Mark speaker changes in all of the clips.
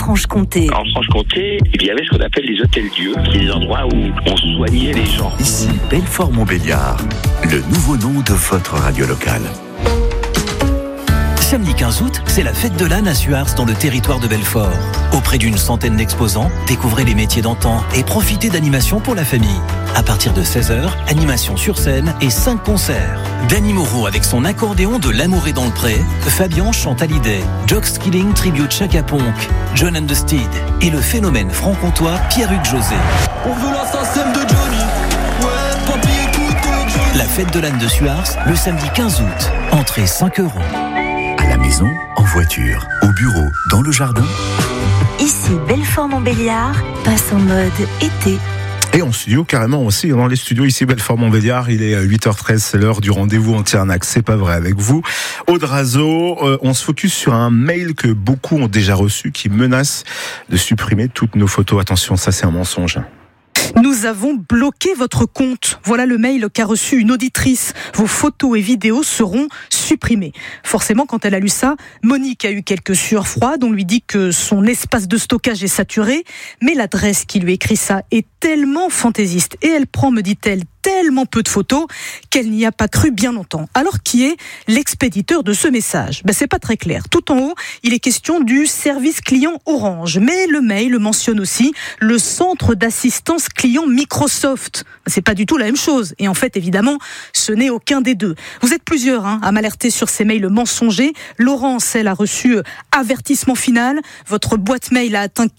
Speaker 1: Franche-Comté.
Speaker 2: En Franche-Comté, il y avait ce qu'on appelle les hôtels-dieux, qui sont des endroits où on soignait les gens.
Speaker 3: Ici, Belfort-Montbéliard, le nouveau nom de votre radio locale.
Speaker 4: Samedi 15 août, c'est la fête de l'âne à Suars dans le territoire de Belfort. Auprès d'une centaine d'exposants, découvrez les métiers d'antan et profitez d'animations pour la famille. À partir de 16h, animation sur scène et 5 concerts. Danny Moreau avec son accordéon de L'amour est dans le pré, Fabian chante Hallyday, Jock Skilling tribute Chaka Ponk, John and the Steed et le phénomène franc-comtois Pierre-Hugues José.
Speaker 5: On veut la SACEM de Johnny. Ouais, papy écoute Johnny.
Speaker 4: La fête de l'âne de Suars, le samedi 15 août. Entrée 5 €.
Speaker 3: À la maison, en voiture, au bureau, dans le jardin.
Speaker 1: Ici, Belfort-Montbéliard passe en mode été.
Speaker 6: Et en studio, carrément aussi, dans les studios ici, Belfort-Montbéliard, il est 8h13, c'est l'heure du rendez-vous anti-arnaque, c'est pas vrai avec vous. Aude Razo, on se focus sur un mail que beaucoup ont déjà reçu qui menace de supprimer toutes nos photos. Attention, ça c'est un mensonge.
Speaker 7: Nous avons bloqué votre compte. Voilà le mail qu'a reçu une auditrice. Vos photos et vidéos seront supprimées. Forcément, quand elle a lu ça, Monique a eu quelques sueurs froides. On lui dit que son espace de stockage est saturé. Mais l'adresse qui lui écrit ça est tellement fantaisiste. Et elle prend, me dit-elle, tellement peu de photos qu'elle n'y a pas cru bien longtemps. Alors, qui est l'expéditeur de ce message ? C'est pas très clair. Tout en haut, il est question du service client Orange. Mais le mail mentionne aussi le centre d'assistance client Microsoft. C'est pas du tout la même chose. Et en fait, évidemment, ce n'est aucun des deux. Vous êtes plusieurs à m'alerter sur ces mails mensongers. Laurence, elle a reçu avertissement final. Votre boîte mail a atteint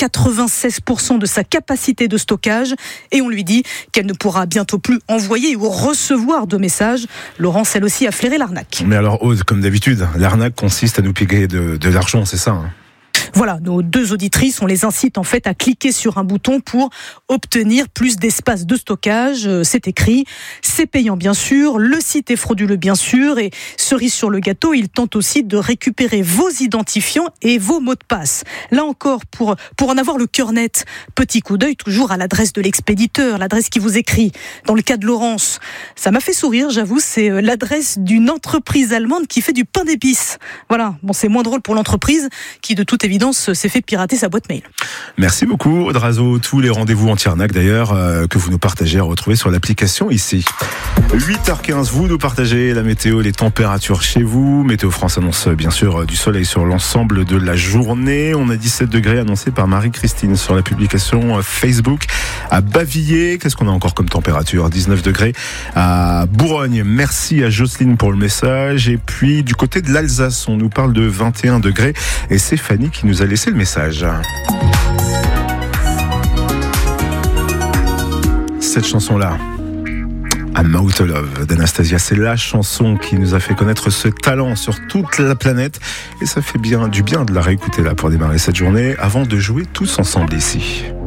Speaker 7: 96% de sa capacité de stockage. Et on lui dit qu'elle ne pourra bientôt plus envoyer ou recevoir de messages. Laurence, elle aussi, a flairé l'arnaque.
Speaker 6: Mais alors, Aude, comme d'habitude, l'arnaque consiste à nous piquer de l'argent, c'est ça
Speaker 7: Voilà, nos deux auditrices, on les incite en fait à cliquer sur un bouton pour obtenir plus d'espace de stockage. C'est écrit, c'est payant bien sûr, le site est frauduleux bien sûr, et cerise sur le gâteau, il tente aussi de récupérer vos identifiants et vos mots de passe. Là encore, pour en avoir le cœur net, petit coup d'œil toujours à l'adresse de l'expéditeur, l'adresse qui vous écrit. Dans le cas de Laurence, ça m'a fait sourire, j'avoue, c'est l'adresse d'une entreprise allemande qui fait du pain d'épices. Voilà, bon, c'est moins drôle pour l'entreprise qui, de toute évidence, s'est fait pirater sa boîte mail.
Speaker 6: Merci beaucoup, Aude Razo. Tous les rendez-vous anti-arnaque d'ailleurs que vous nous partagez à retrouver sur l'application ici. 8h15, vous nous partagez la météo, les températures chez vous. Météo France annonce bien sûr du soleil sur l'ensemble de la journée. On a 17 degrés annoncés par Marie-Christine sur la publication Facebook. À Bavilliers, qu'est-ce qu'on a encore comme température ? 19 degrés à Bourgogne. Merci à Jocelyne pour le message. Et puis du côté de l'Alsace, on nous parle de 21 degrés. Et c'est Fanny qui nous a laissé le message. Cette chanson-là, I'm Out of Love d'Anastasia, c'est la chanson qui nous a fait connaître ce talent sur toute la planète. Et ça fait du bien de la réécouter là pour démarrer cette journée avant de jouer tous ensemble ici.